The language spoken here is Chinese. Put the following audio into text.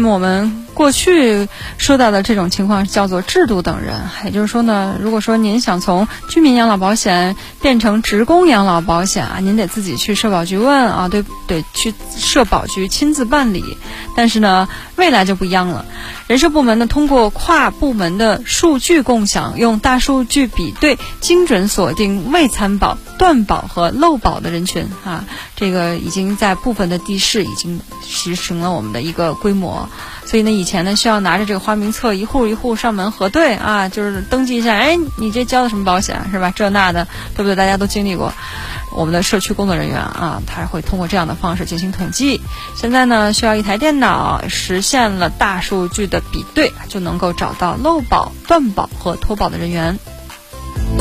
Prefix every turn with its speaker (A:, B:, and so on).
A: 么我们过去说到的这种情况叫做制度等人，也就是说呢，如果说您想从居民养老保险变成职工养老保险啊，您得自己去社保局问啊，对，去社保局亲自办理。但是呢，未来就不一样了。人社部门呢，通过跨部门的数据共享，用大数据比对，精准锁定未参保、断保和漏保的人群啊。这个已经在部分的地市已经实行了我们的一个规模。所以呢，以前呢需要拿着这个花名册一户一户上门核对啊，就是登记一下，哎，你这交的什么保险是吧？这那的，对不对？大家都经历过。我们的社区工作人员啊，他会通过这样的方式进行统计。现在呢，需要一台电脑实现了大数据的比对，就能够找到漏保、断保和脱保的人员。